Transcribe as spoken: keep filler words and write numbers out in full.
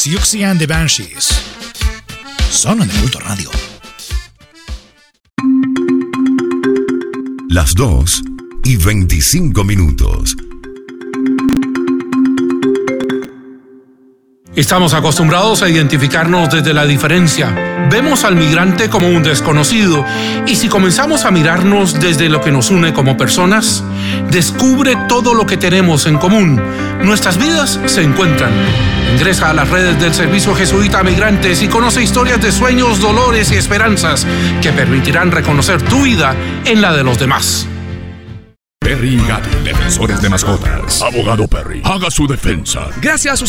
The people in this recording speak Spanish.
Siouxsie and the Banshees. Son en el Culto Radio. Las dos y veinticinco minutos. Estamos acostumbrados a identificarnos desde la diferencia. Vemos al migrante como un desconocido, y si comenzamos a mirarnos desde lo que nos une como personas, descubre todo lo que tenemos en común. Nuestras vidas se encuentran. Ingresa a las redes del Servicio Jesuita a Migrantes y conoce historias de sueños, dolores y esperanzas que permitirán reconocer tu vida en la de los demás. Perry y Gaby, defensores de mascotas. Abogado Perry, haga su defensa. Gracias a sus